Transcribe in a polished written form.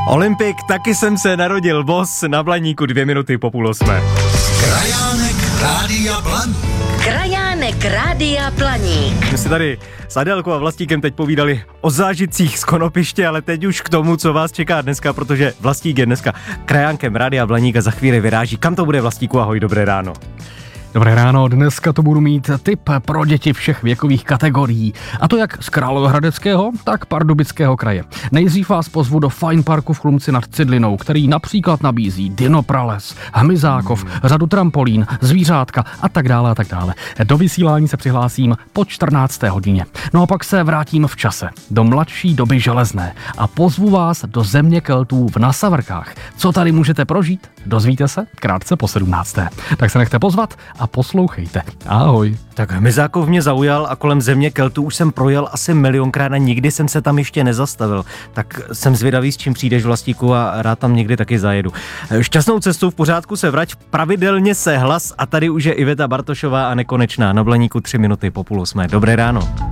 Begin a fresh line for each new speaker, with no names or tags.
Olympik, taky jsem se narodil, boss, na Blaníku 2 minuty po 7:30.
Krajánek Rádia Blaník.
Krajánek Rádia Blaník.
My si tady s Adélkou a Vlastíkem teď povídali o zážitcích z konopiště, ale teď už k tomu, co vás čeká dneska, protože Vlastík je dneska krajánkem Rádia Blaník a za chvíli vyráží. Kam to bude, Vlastíku? Ahoj, dobré ráno.
Dobré ráno, dneska to budu mít tip pro děti všech věkových kategorií. A to jak z Královéhradeckého, tak Pardubického kraje. Nejdřív vás pozvu do Fine Parku v Chlumci nad Cidlinou, který například nabízí dinoprales, hmyzákov, řadu trampolín, zvířátka a tak dále a tak dále. Do vysílání se přihlásím po 14. hodině. No a pak se vrátím v čase, do mladší doby železné a pozvu vás do země Keltů v Nasavrkách. Co tady můžete prožít? Dozvíte se krátce po 17. Tak se nechte pozvat a poslouchejte. Ahoj.
Tak hmyzákov mě zaujal a kolem země Keltů už jsem projel asi milionkrát a nikdy jsem se tam ještě nezastavil. Tak jsem zvědavý, s čím přijdeš, Vlastíku, a rád tam někdy taky zajedu. Šťastnou cestou, v pořádku se vrať, pravidelně se hlas a tady už je Iveta Bartošová a Nekonečná na Blaníku 3 minuty po 7:30. Dobré ráno.